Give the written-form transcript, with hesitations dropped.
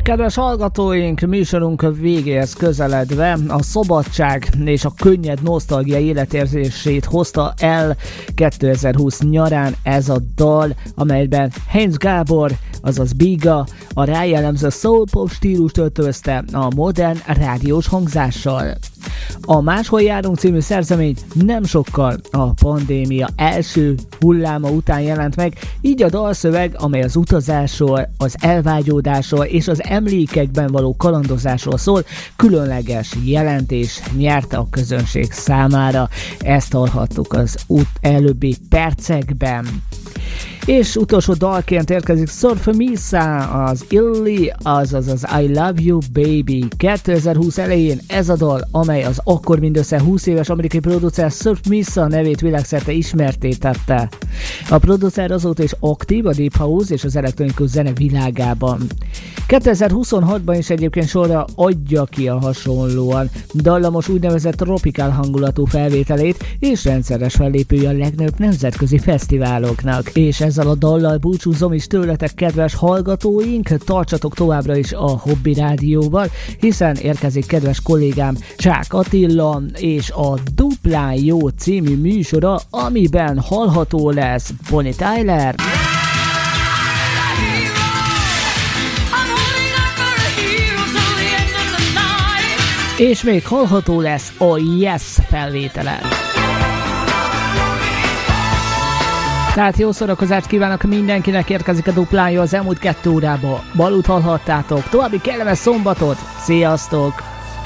Kedves hallgatóink, műsorunk végéhez közeledve a szabadság és a könnyed nosztalgia életérzését hozta el 2020 nyarán ez a dal, amelyben Heinz Gábor, azaz Biga, a rájellemző soul-pop stílust öltözte a modern rádiós hangzással. A Máshol járunk című szerzemény nem sokkal a pandémia első hulláma után jelent meg, így a dalszöveg, amely az utazásról, az elvágyódásról és az emlékekben való kalandozásról szól, különleges jelentés nyerte a közönség számára. Ezt hallhattuk az előbbi percekben. És utolsó dalként érkezik Surf Misa, az Illy, azaz az I Love You Baby. 2020 elején ez a dal, amely az akkor mindössze 20 éves amerikai producer Surf Misa nevét világszerte ismertté tette. A producer azóta is aktív a Deep House és az elektronikus zene világában. 2026-ban is egyébként sorra adja ki a hasonlóan dallamos úgynevezett tropikál hangulatú felvételét, és rendszeres fellépője a legnagyobb nemzetközi fesztiváloknak. És ezzel a dallal búcsúzom is tőletek, kedves hallgatóink, tartsatok továbbra is a Hobby Rádióval, hiszen érkezik kedves kollégám Csák Attila és a Duplán Jó című műsora, amiben hallható lesz Bonnie Tyler, és még hallható lesz a Yes felvétele. Tehát jó szórakozást kívánok mindenkinek, érkezik a Duplán Jó az elmúlt 2 órában. Balút hallhattátok, további kellemes szombatot, sziasztok!